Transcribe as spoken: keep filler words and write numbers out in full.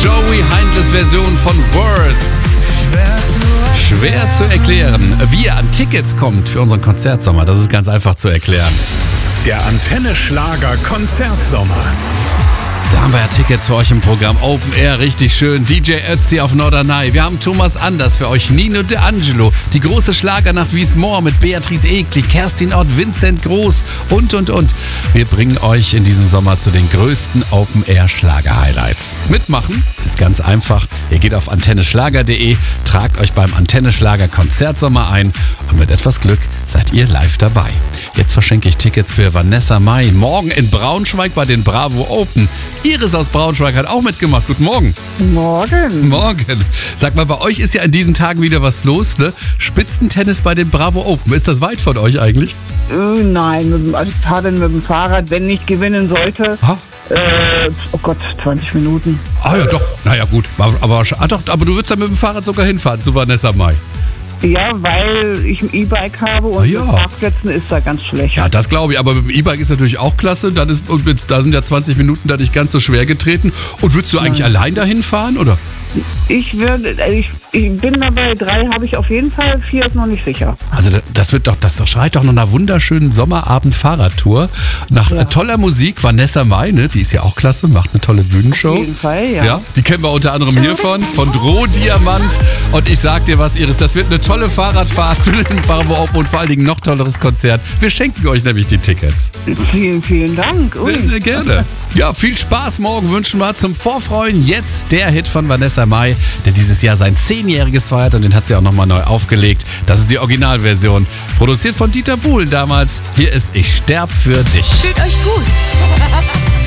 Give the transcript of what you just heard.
Joey Heindles Version von Words. Schwer zu erklären. Wie ihr an Tickets kommt für unseren Konzertsommer, das ist ganz einfach zu erklären. Der Antenne Schlager Konzertsommer. Da haben wir ja Tickets für euch im Programm. Open Air, richtig schön. D J Ötzi auf Norderney. Wir haben Thomas Anders für euch. Nino D'Angelo. Die große Schlagernacht Wiesmoor mit Beatrice Egli, Kerstin Ott, Vincent Groß und, und, und. Wir bringen euch in diesem Sommer zu den größten Open Air Schlager Highlights. Mitmachen ist ganz einfach. Ihr geht auf antenne schlager punkt de, tragt euch beim Antenne Schlager Konzertsommer ein und mit etwas Glück seid ihr live dabei. Jetzt verschenke ich Tickets für Vanessa Mai. Morgen in Braunschweig bei den Bravo Open. Iris aus Braunschweig hat auch mitgemacht. Guten Morgen. Morgen. Morgen. Sag mal, bei euch ist ja in diesen Tagen wieder was los, ne? Spitzentennis bei den Bravo Open. Ist das weit von euch eigentlich? Äh, nein, mit dem, also ich fahre dann mit dem Fahrrad, wenn ich gewinnen sollte. Ha? Äh, oh Gott, zwanzig Minuten. Ah ja, doch. Naja, gut. Aber, aber, ah, doch, aber du würdest dann mit dem Fahrrad sogar hinfahren zu Vanessa Mai. Ja, weil ich ein E-Bike habe und Ah, ja. mit Parkplätzen ist da ganz schlecht. Ja, das glaube ich. Aber mit dem E-Bike ist natürlich auch klasse. Dann ist, und mit, da sind ja zwanzig Minuten da nicht ganz so schwer getreten. Und würdest du eigentlich Nein. allein dahin fahren, oder? Ich würde, ich, ich bin dabei, drei habe ich auf jeden Fall, vier ist noch nicht sicher. Also das wird doch, das schreit doch nach einer wunderschönen Sommerabend-Fahrradtour. Nach Ja. äh, toller Musik. Vanessa Mai, ne? Die ist ja auch klasse, macht eine tolle Bühnenshow. Auf jeden Fall, ja. Ja, die kennen wir unter anderem hiervon, von Drohdiamant. Und ich sag dir was, Iris, das wird eine tolle Fahrradfahrt zu den Bravo Open und vor allen Dingen noch tolleres Konzert. Wir schenken euch nämlich die Tickets. Vielen, vielen Dank. Ui. Sehr, sehr gerne. Ja, viel Spaß morgen wünschen wir zum Vorfreuen. Jetzt der Hit von Vanessa Mai, der dieses Jahr sein Zehnjähriges feiert und den hat sie auch nochmal neu aufgelegt. Das ist die Originalversion. Produziert von Dieter Bohlen damals. Hier ist Ich sterb für dich. Fühlt euch gut.